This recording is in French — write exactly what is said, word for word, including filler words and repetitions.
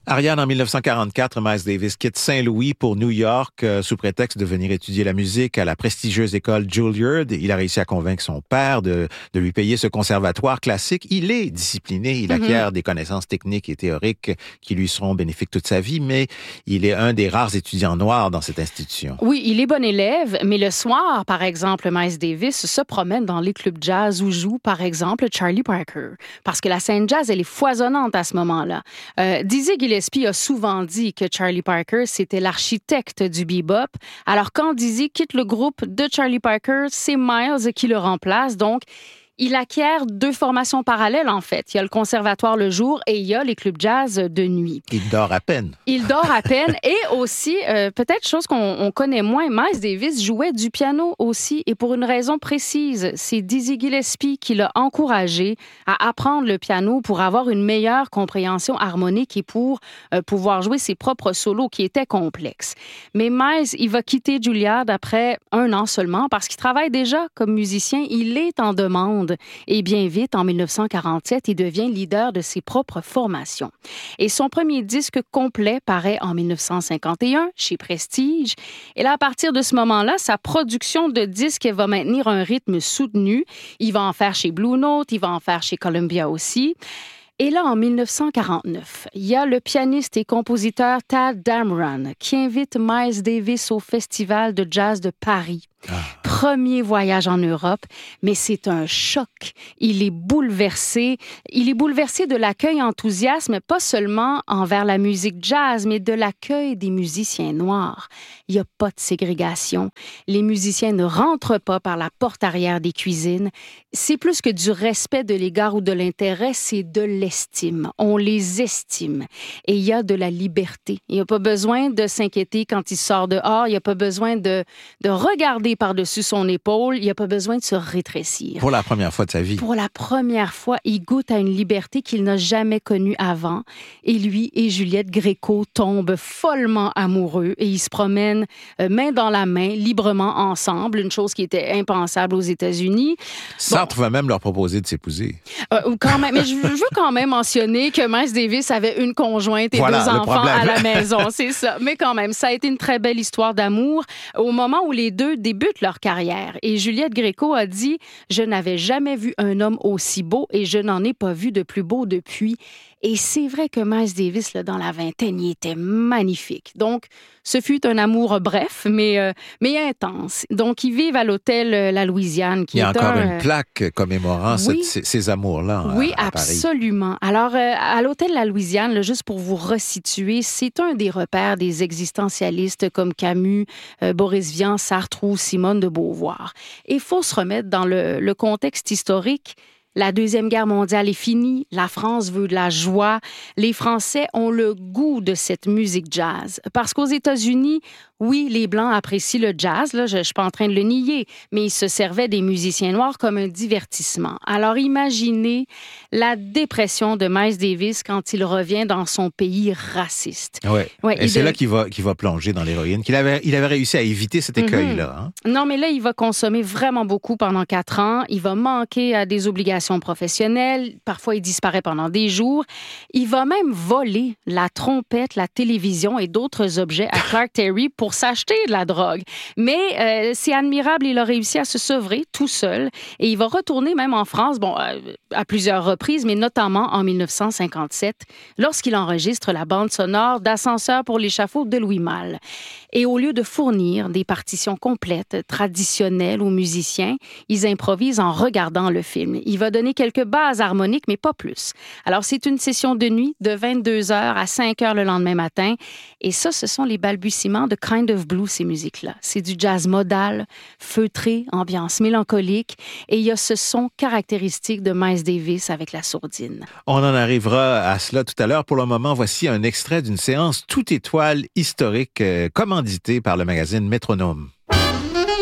Ariane, en dix-neuf cent quarante-quatre, Miles Davis quitte Saint-Louis pour New York euh, sous prétexte de venir étudier la musique à la prestigieuse école Juilliard. Il a réussi à convaincre son père de, de lui payer ce conservatoire classique. Il est discipliné, il acquiert mm-hmm. des connaissances techniques et théoriques qui lui seront bénéfiques toute sa vie, mais il est un des rares étudiants noirs dans cette institution. Oui, il est bon élève, mais le soir, par exemple, Miles Davis se promène dans les clubs jazz où joue, par exemple, Charlie Parker. Parce que la scène jazz, elle est foisonnante à ce moment-là. Euh, Dizzy Gillespie Gillespie a souvent dit que Charlie Parker, c'était l'architecte du bebop. Alors, quand Dizzy quitte le groupe de Charlie Parker, c'est Miles qui le remplace. Donc, il acquiert deux formations parallèles, en fait. Il y a le conservatoire le jour et il y a les clubs jazz de nuit. Il dort à peine. Il dort à peine. Et aussi, euh, peut-être chose qu'on on connaît moins, Miles Davis jouait du piano aussi. Et pour une raison précise, c'est Dizzy Gillespie qui l'a encouragé à apprendre le piano pour avoir une meilleure compréhension harmonique et pour euh, pouvoir jouer ses propres solos qui étaient complexes. Mais Miles, il va quitter Juilliard après un an seulement parce qu'il travaille déjà comme musicien. Il est en demande. Et bien vite, en dix-neuf cent quarante-sept, il devient leader de ses propres formations. Et son premier disque complet paraît en dix-neuf cent cinquante et un chez Prestige. Et là, à partir de ce moment-là, sa production de disques va maintenir un rythme soutenu. Il va en faire chez Blue Note, il va en faire chez Columbia aussi. Et là, en dix-neuf cent quarante-neuf, il y a le pianiste et compositeur Tadd Dameron qui invite Miles Davis au Festival de jazz de Paris. Ah. Premier voyage en Europe, mais c'est un choc. Il est bouleversé. Il est bouleversé de l'accueil enthousiasme, pas seulement envers la musique jazz, mais de l'accueil des musiciens noirs. Il n'y a pas de ségrégation. Les musiciens ne rentrent pas par la porte arrière des cuisines. C'est plus que du respect de l'égard ou de l'intérêt, c'est de l'estime. On les estime. Et il y a de la liberté. Il n'y a pas besoin de s'inquiéter quand il sort dehors. Il n'y a pas besoin de, de regarder par-dessus son épaule. Il n'y a pas besoin de se rétrécir. Pour la première fois de sa vie. Pour la première fois, il goûte à une liberté qu'il n'a jamais connue avant. Et lui et Juliette Gréco tombent follement amoureux et ils se promènent euh, main dans la main, librement ensemble, une chose qui était impensable aux États-Unis. Sartre bon, va même leur proposer de s'épouser. Euh, quand même, mais je veux quand même mentionner que Miles Davis avait une conjointe et voilà, deux enfants à la maison, c'est ça. Mais quand même, ça a été une très belle histoire d'amour au moment où les deux débutent leur carrière. Et Juliette Gréco a dit « Je n'avais jamais vu un homme aussi beau et je n'en ai pas vu de plus beau depuis. » Et c'est vrai que Miles Davis, là, dans la vingtaine, il était magnifique. Donc, ce fut un amour bref, mais, euh, mais intense. Donc, ils vivent à l'hôtel euh, La Louisiane. Qui il y a est encore un, une plaque commémorant oui, cette, ces, ces amours-là Oui, à, à absolument. Paris. Alors, euh, à l'hôtel La Louisiane, là, juste pour vous resituer, c'est un des repères des existentialistes comme Camus, euh, Boris Vian, Sartre ou Simone de Beauvoir. Et il faut se remettre dans le, le contexte historique. La Deuxième Guerre mondiale est finie, la France veut de la joie. Les Français ont le goût de cette musique jazz. Parce qu'aux États-Unis, oui, les Blancs apprécient le jazz, là, je ne suis pas en train de le nier, mais ils se servaient des musiciens noirs comme un divertissement. Alors imaginez la dépression de Miles Davis quand il revient dans son pays raciste. Ouais. Ouais, et c'est de... là qu'il va, qu'il va plonger dans l'héroïne, qu'il avait, il avait réussi à éviter cet écueil-là. Hein? Mm-hmm. Non, mais là, il va consommer vraiment beaucoup pendant quatre ans. Il va manquer à des obligations professionnelles. Parfois, il disparaît pendant des jours. Il va même voler la trompette, la télévision et d'autres objets à Clark Terry pour s'acheter de la drogue. Mais euh, c'est admirable, il a réussi à se sevrer tout seul et il va retourner même en France, bon, euh, à plusieurs reprises, mais notamment en dix-neuf cent cinquante-sept, lorsqu'il enregistre la bande sonore d'Ascenseur pour l'échafaud de Louis Malle. Et au lieu de fournir des partitions complètes, traditionnelles aux musiciens, ils improvisent en regardant le film. Il va donner quelques bases harmoniques, mais pas plus. Alors, c'est une session de nuit de vingt-deux heures à cinq heures le lendemain matin. Et ça, ce sont les balbutiements de Kind of Blue, ces musiques-là. C'est du jazz modal, feutré, ambiance mélancolique. Et il y a ce son caractéristique de Miles Davis avec la sourdine. On en arrivera à cela tout à l'heure. Pour le moment, voici un extrait d'une séance toute étoile historique euh, commanditée par le magazine Métronome.